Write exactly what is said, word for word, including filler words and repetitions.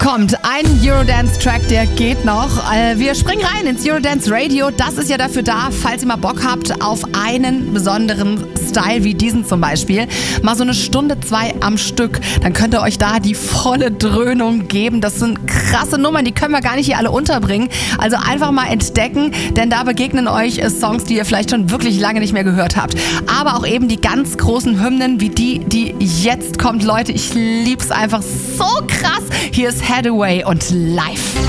Kommt ein Eurodance-Track, der geht noch. Wir springen rein ins Eurodance Radio. Das ist ja dafür da, falls ihr mal Bock habt auf einen besonderen Style wie diesen zum Beispiel. Mal so eine Stunde, zwei am Stück. Dann könnt ihr euch da die volle Dröhnung geben. Das sind krasse Nummern, die können wir gar nicht hier alle unterbringen. Also einfach mal entdecken, denn da begegnen euch Songs, die ihr vielleicht schon wirklich lange nicht mehr gehört habt. Aber auch eben die ganz großen Hymnen wie die, die jetzt kommt. Leute, ich lieb's einfach so krass. Hier ist Hathaway und Live.